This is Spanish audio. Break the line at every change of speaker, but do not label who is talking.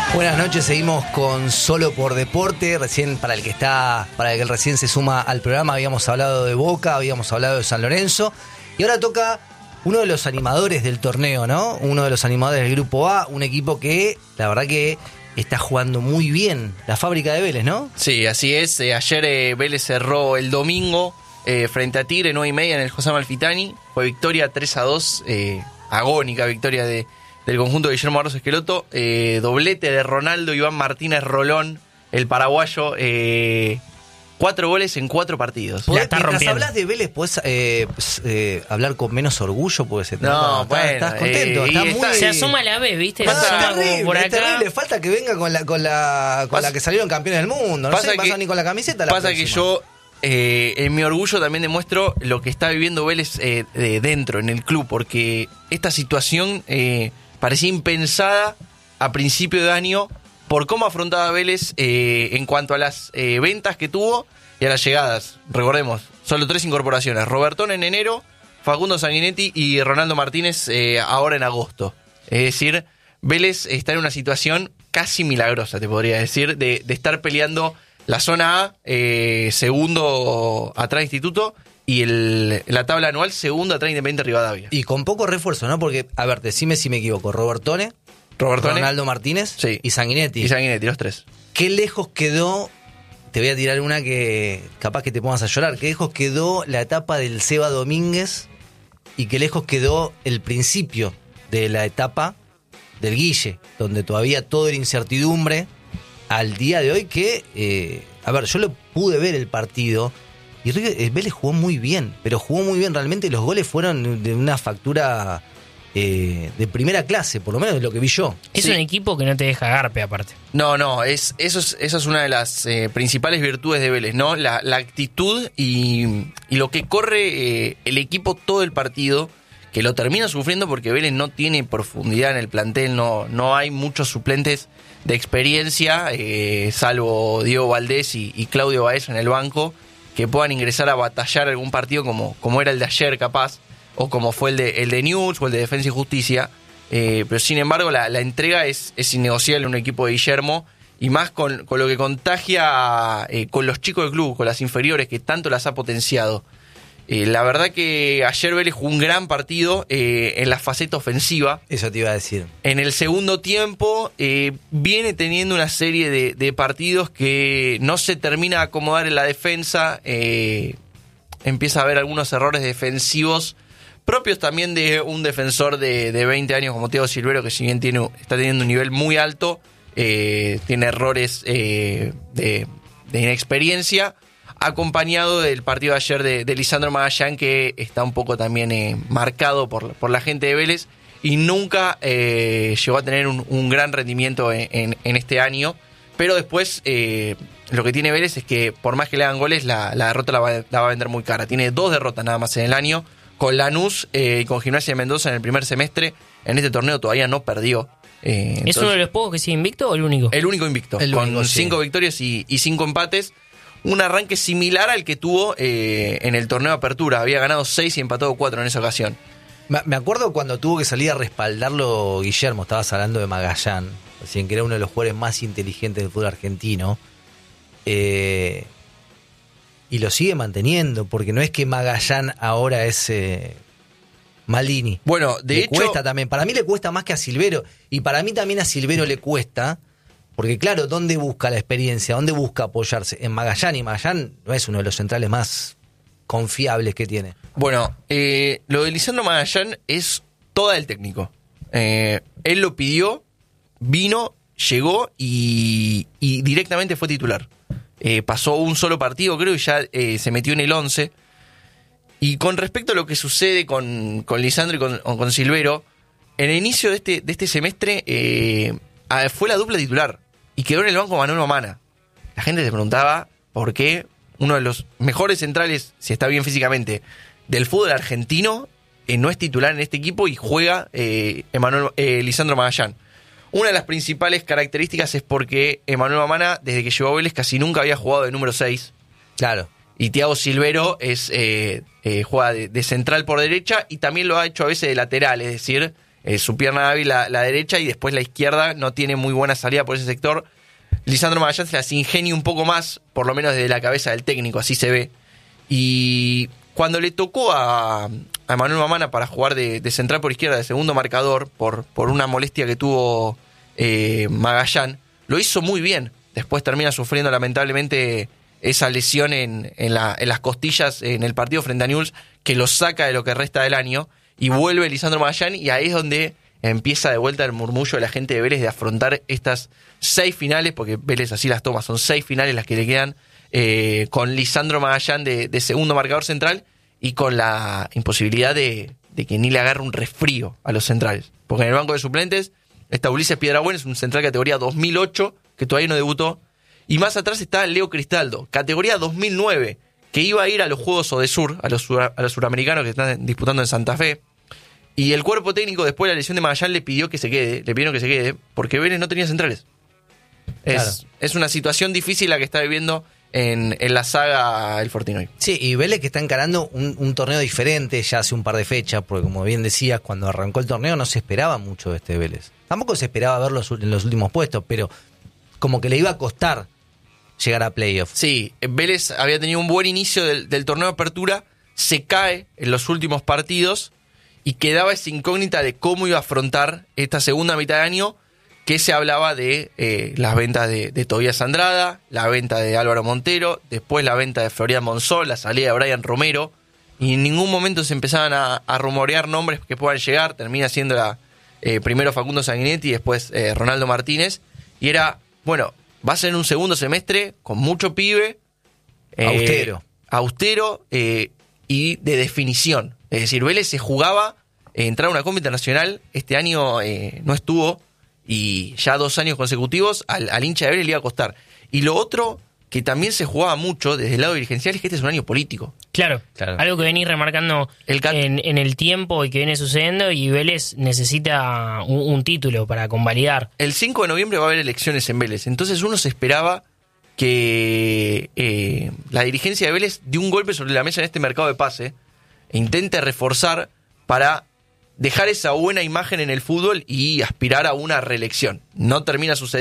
Buenas noches, seguimos con Solo por Deporte. Recién, para el que recién se suma al programa, habíamos hablado de Boca, habíamos hablado de San Lorenzo. Y ahora toca uno de los animadores del torneo, ¿no? Uno de los animadores del Grupo A, un equipo que, la verdad que está jugando muy bien, la Fábrica de Vélez, ¿no?
Sí, así es. Ayer Vélez cerró el domingo frente a Tigre, 9:30 en el José Amalfitani. Fue victoria 3-2, agónica victoria del conjunto de Guillermo Barros Esqueloto. Doblete de Ronaldo Iván Martínez Rolón, el paraguayo. 4 goles en 4 partidos.
Mientras hablas de Vélez, ¿puedes hablar con menos orgullo? Porque estás contento.
Se asoma la B, ¿viste?
Es terrible. Falta que venga con la que salieron campeones del mundo. No pasa ni con la camiseta.
Pasa que yo, en mi orgullo, también demuestro lo que está viviendo Vélez dentro, en el club. Porque esta situación parecía impensada a principio de año por cómo afrontaba Vélez en cuanto a las ventas que tuvo y a las llegadas. Recordemos, solo 3 incorporaciones: Robertón en enero, Facundo Sanguinetti y Ronaldo Martínez ahora en agosto. Es decir, Vélez está en una situación casi milagrosa, te podría decir, de estar peleando la zona A, segundo atrás de Instituto, y la tabla anual segundo atrás de Independiente Rivadavia.
Y con poco refuerzo, ¿no? Porque, a ver, decime si me equivoco, Robertone, Ronaldo Martínez,
sí,
y Sanguinetti.
Y Sanguinetti, los 3.
¿Qué lejos quedó? Te voy a tirar una que capaz que te pongas a llorar. ¿Qué lejos quedó la etapa del Seba Domínguez? ¿Y qué lejos quedó el principio de la etapa del Guille? Donde todavía todo era incertidumbre. Al día de hoy que... a ver, yo lo pude ver el partido. Y Vélez jugó muy bien. Pero jugó muy bien realmente. Los goles fueron de una factura... de primera clase, por lo menos de lo que vi yo.
Es un equipo que no te deja garpe, aparte.
No, eso es una de las principales virtudes de Vélez, ¿no? La actitud y lo que corre el equipo todo el partido, que lo termina sufriendo porque Vélez no tiene profundidad en el plantel, no hay muchos suplentes de experiencia, salvo Diego Valdés y Claudio Baeza en el banco, que puedan ingresar a batallar algún partido como era el de ayer, capaz, o como fue el de News o el de Defensa y Justicia, pero sin embargo la entrega es innegociable en un equipo de Guillermo, y más con lo que contagia con los chicos del club, con las inferiores, que tanto las ha potenciado. La verdad que ayer Vélez jugó un gran partido en la faceta ofensiva.
Eso te iba a decir.
En el segundo tiempo viene teniendo una serie de partidos que no se termina de acomodar en la defensa, empieza a haber algunos errores defensivos propios también de un defensor de 20 años como Thiago Silvero, que si bien está teniendo un nivel muy alto, tiene errores de inexperiencia, acompañado del partido de ayer de Lisandro Magallán, que está un poco también marcado por la gente de Vélez, y nunca llegó a tener un gran rendimiento en este año. Pero después lo que tiene Vélez es que por más que le hagan goles, la derrota la va a vender muy cara. Tiene 2 derrotas nada más en el año, con Lanús y con Gimnasia de Mendoza en el primer semestre. En este torneo todavía no perdió.
¿Es uno de los pocos que sigue invicto o el único?
El único invicto, con 5 victorias y 5 empates. Un arranque similar al que tuvo en el torneo de apertura. Había ganado 6 y empatado 4 en esa ocasión.
Me acuerdo cuando tuvo que salir a respaldarlo Guillermo. Estabas hablando de Magallán, que era uno de los jugadores más inteligentes del fútbol argentino. Y lo sigue manteniendo, porque no es que Magallán ahora es Maldini.
Bueno, de hecho...
cuesta también. Para mí le cuesta más que a Silvero. Y para mí también a Silvero le cuesta, porque claro, ¿dónde busca la experiencia? ¿Dónde busca apoyarse? En Magallán. Y Magallán no es uno de los centrales más confiables que tiene.
Bueno, lo de Lisandro Magallán es toda del técnico. Él lo pidió, vino, llegó y directamente fue titular. Pasó un solo partido, creo, y ya se metió en el 11. Y con respecto a lo que sucede con Lisandro y con Silvero, en el inicio de este semestre fue la dupla titular y quedó en el banco Manuel Mamana. La gente se preguntaba por qué uno de los mejores centrales, si está bien físicamente, del fútbol argentino no es titular en este equipo y juega Lisandro Magallán. Una de las principales características es porque Emanuel Mamana, desde que llegó a Vélez, casi nunca había jugado de número 6.
Claro.
Y Thiago Silvero juega de central por derecha y también lo ha hecho a veces de lateral, es decir, su pierna hábil la derecha, y después la izquierda no tiene muy buena salida por ese sector. Lisandro Magallanes se las ingenia un poco más, por lo menos desde la cabeza del técnico, así se ve. Y cuando le tocó a Emanuel Mamana para jugar de central por izquierda, de segundo marcador, por una molestia que tuvo Magallán, lo hizo muy bien. Después termina sufriendo lamentablemente esa lesión en las costillas en el partido frente a Newell's, que lo saca de lo que resta del año, y vuelve Lisandro Magallán, y ahí es donde empieza de vuelta el murmullo de la gente de Vélez de afrontar estas 6 finales, porque Vélez así las toma, son 6 finales las que le quedan, con Lisandro Magallán de segundo marcador central, y con la imposibilidad de que ni le agarre un resfrío a los centrales. Porque en el banco de suplentes está Ulises Piedrabuena, es un central categoría 2008, que todavía no debutó, y más atrás está Leo Cristaldo, categoría 2009, que iba a ir a los Juegos Odesur, a los suramericanos que están disputando en Santa Fe. Y el cuerpo técnico, después de la lesión de Magallán, le pidieron que se quede, porque Vélez no tenía centrales.
Claro.
Es una situación difícil la que está viviendo en la saga el Fortín hoy.
Sí, y Vélez que está encarando un torneo diferente ya hace un par de fechas, porque como bien decías, cuando arrancó el torneo no se esperaba mucho de este Vélez. Tampoco se esperaba verlo en los últimos puestos, pero como que le iba a costar llegar a playoff.
Sí, Vélez había tenido un buen inicio del torneo de apertura, se cae en los últimos partidos y quedaba esa incógnita de cómo iba a afrontar esta segunda mitad de año, que se hablaba de las ventas de Tobías Andrada, la venta de Álvaro Montero, después la venta de Florian Monzón, la salida de Brian Romero, y en ningún momento se empezaban a rumorear nombres que puedan llegar. Termina siendo primero Facundo Sanguinetti y después Ronaldo Martínez, y era, bueno, va a ser un segundo semestre con mucho pibe, austero y de definición. Es decir, Vélez se jugaba entrar a una Copa Internacional. Este año no estuvo, y ya 2 años consecutivos al hincha de Vélez le iba a costar. Y lo otro que también se jugaba mucho desde el lado dirigencial es que este es un año político.
Claro. Algo que venís remarcando en el tiempo y que viene sucediendo, y Vélez necesita un título para convalidar.
El 5 de noviembre va a haber elecciones en Vélez, entonces uno se esperaba que la dirigencia de Vélez dé un golpe sobre la mesa en este mercado de pase e intente reforzar para dejar esa buena imagen en el fútbol y aspirar a una reelección. No termina sucediendo.